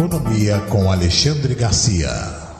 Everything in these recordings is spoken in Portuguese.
Economia com Alexandre Garcia.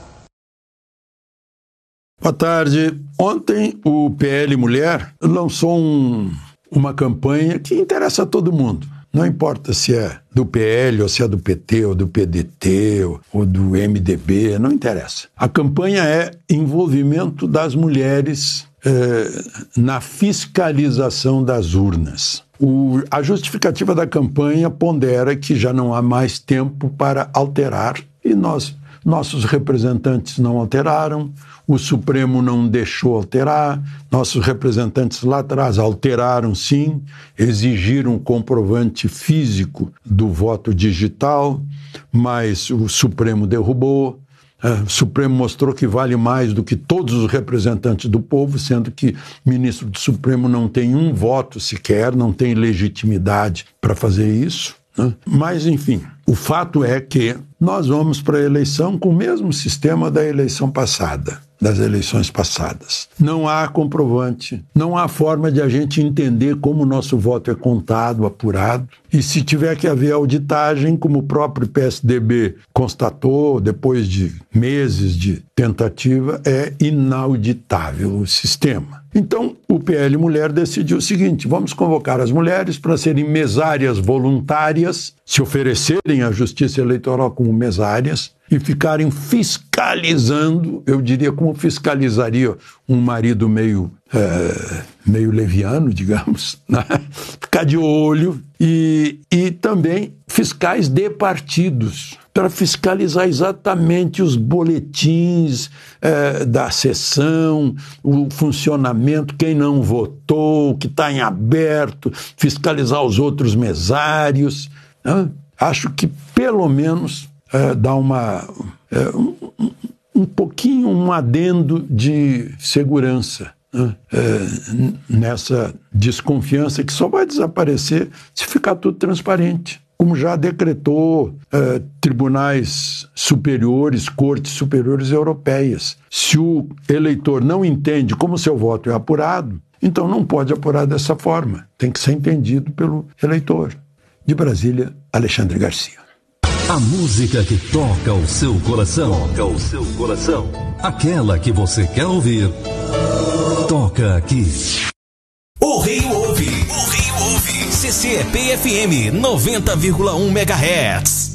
Boa tarde. Ontem o PL Mulher lançou uma campanha que interessa a todo mundo. Não importa se é do PL, ou se é do PT, ou do PDT, ou do MDB, não interessa. A campanha é envolvimento das mulheres na fiscalização das urnas. A justificativa da campanha pondera que já não há mais tempo para alterar, e nossos representantes não alteraram, o Supremo não deixou alterar, nossos representantes lá atrás alteraram sim, exigiram comprovante físico do voto digital, mas o Supremo derrubou. O Supremo mostrou que vale mais do que todos os representantes do povo, sendo que o ministro do Supremo não tem um voto sequer, não tem legitimidade para fazer isso. Mas, enfim, o fato é que nós vamos para a eleição com o mesmo sistema da eleição passada, das eleições passadas. Não há comprovante, não há forma de a gente entender como o nosso voto é contado, apurado. E se tiver que haver auditagem, como o próprio PSDB constatou, depois de meses de tentativa, é inauditável o sistema. Então, o PL Mulher decidiu o seguinte: vamos convocar as mulheres para serem mesárias voluntárias, se oferecerem à Justiça Eleitoral como mesárias e ficarem fiscalizando, eu diria como fiscalizaria um marido meio leviano, digamos, né? Ficar de olho e também fiscais de partidos, para fiscalizar exatamente os boletins da sessão, o funcionamento, quem não votou, o que está em aberto, fiscalizar os outros mesários. Né? Acho que, pelo menos, dá um pouquinho, um adendo de segurança, né? Nessa desconfiança que só vai desaparecer se ficar tudo transparente, como já decretou tribunais superiores, cortes superiores europeias. Se o eleitor não entende como seu voto é apurado, então não pode apurar dessa forma. Tem que ser entendido pelo eleitor. De Brasília, Alexandre Garcia. A música que toca o seu coração. Toca o seu coração. Aquela que você quer ouvir. Toca aqui. O Rio ouve. O Rio ouve. CCEP FM 90,1 MHz.